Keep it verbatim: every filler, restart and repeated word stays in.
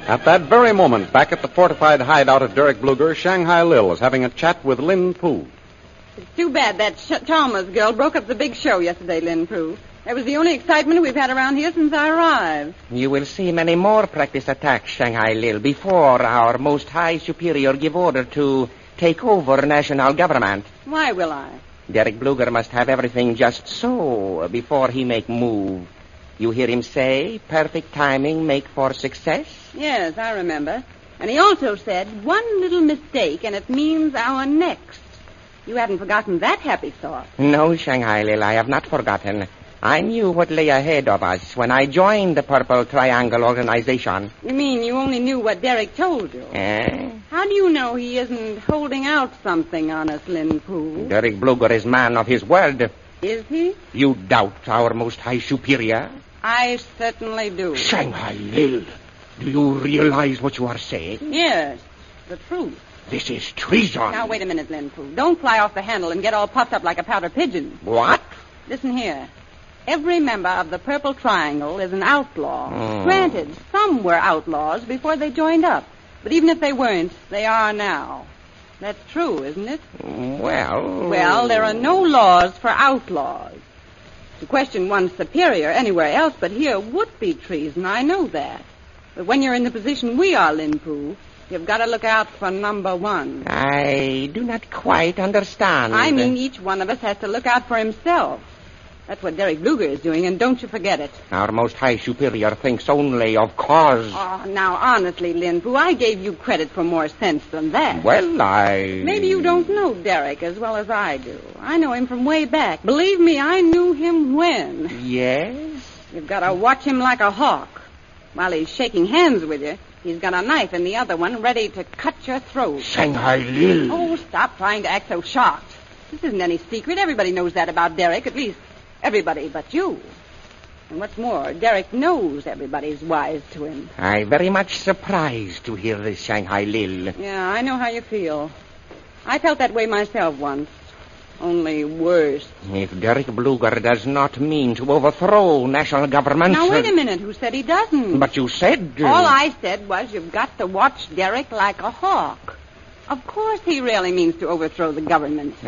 At that very moment, back at the fortified hideout of Derek Bluger, Shanghai Lil is having a chat with Lin Pu. It's too bad that Ch- Chalmers girl broke up the big show yesterday, Lin Pu. That was the only excitement we've had around here since I arrived. You will see many more practice attacks, Shanghai Lil, before our most high superior give order to take over national government. Why will I? Derek Bluger must have everything just so before he make move. You hear him say, perfect timing make for success? Yes, I remember. And he also said, one little mistake and it means our next. You haven't forgotten that happy thought. No, Shanghai Lil, I have not forgotten. I knew what lay ahead of us when I joined the Purple Triangle organization. You mean you only knew what Derek told you? Eh? How do you know he isn't holding out something on us, Lin Pu? Derek Bluger is man of his word. Is he? You doubt our most high superior? I certainly do. Shanghai Lil, do you realize what you are saying? Yes, the truth. This is treason. Now, wait a minute, Lin Pu. Don't fly off the handle and get all puffed up like a powder pigeon. What? Listen here. Every member of the Purple Triangle is an outlaw. Mm. Granted, some were outlaws before they joined up. But even if they weren't, they are now. That's true, isn't it? Well... Well, there are no laws for outlaws. To question one's superior anywhere else but here would be treason, I know that. But when you're in the position we are, Lin Pu, you've got to look out for number one. I do not quite understand. I mean, each one of us has to look out for himself. That's what Derek Bluger is doing, and don't you forget it. Our most high superior thinks only of cause. Oh, now, honestly, Lin Pu, I gave you credit for more sense than that. Well, I... Maybe you don't know Derek as well as I do. I know him from way back. Believe me, I knew him when. Yes? You've got to watch him like a hawk. While he's shaking hands with you, he's got a knife in the other one ready to cut your throat. Shanghai Lil. Oh, stop trying to act so shocked. This isn't any secret. Everybody knows that about Derek, at least everybody but you. And what's more, Derek knows everybody's wise to him. I'm very much surprised to hear this, Shanghai Lil. Yeah, I know how you feel. I felt that way myself once. Only worse. If Derek Bluger does not mean to overthrow national government... Now, wait a minute. Who said he doesn't? But you said... Uh... All I said was you've got to watch Derek like a hawk. Of course he really means to overthrow the government.